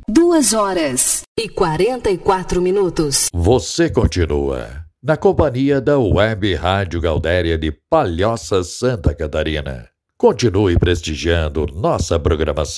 2h44. Você continua na companhia da Web Rádio Gaudéria de Palhoça, Santa Catarina. Continue prestigiando nossa programação.